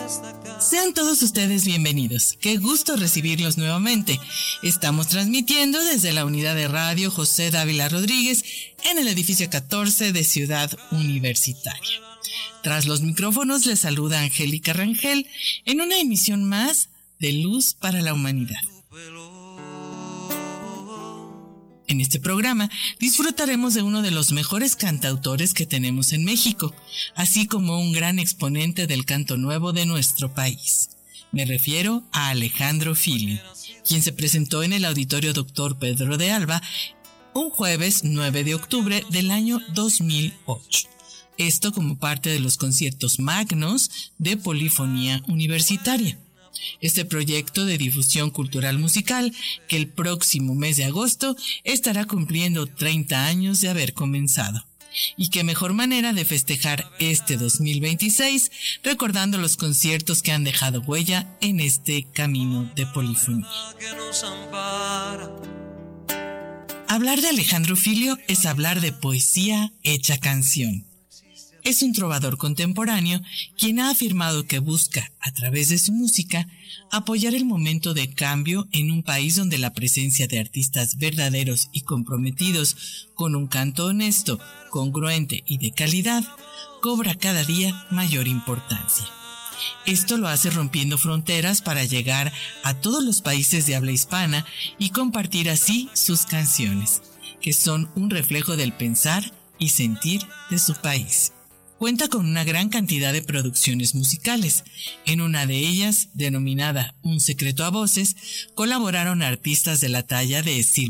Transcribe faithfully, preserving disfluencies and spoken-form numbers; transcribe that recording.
Sean todos ustedes bienvenidos. Qué gusto recibirlos nuevamente. Estamos transmitiendo desde la unidad de radio José Dávila Rodríguez en el edificio catorce de Ciudad Universitaria. Tras los micrófonos les saluda Angélica Rangel en una emisión más de Luz para la Humanidad. En este programa disfrutaremos de uno de los mejores cantautores que tenemos en México, así como un gran exponente del canto nuevo de nuestro país. Me refiero a Alejandro Filio, quien se presentó en el Auditorio Doctor Pedro de Alba un jueves nueve de octubre del año dos mil ocho. Esto como parte de los conciertos magnos de Polifonía Universitaria. Este proyecto de difusión cultural musical que el próximo mes de agosto estará cumpliendo treinta años de haber comenzado. Y qué mejor manera de festejar este dos mil veintiséis recordando los conciertos que han dejado huella en este camino de polifonía. Hablar de Alejandro Filio es hablar de poesía hecha canción. Es un trovador contemporáneo quien ha afirmado que busca, a través de su música, apoyar el momento de cambio en un país donde la presencia de artistas verdaderos y comprometidos con un canto honesto, congruente y de calidad cobra cada día mayor importancia. Esto lo hace rompiendo fronteras para llegar a todos los países de habla hispana y compartir así sus canciones, que son un reflejo del pensar y sentir de su país. Cuenta con una gran cantidad de producciones musicales. En una de ellas, denominada Un secreto a voces, colaboraron artistas de la talla de Silvia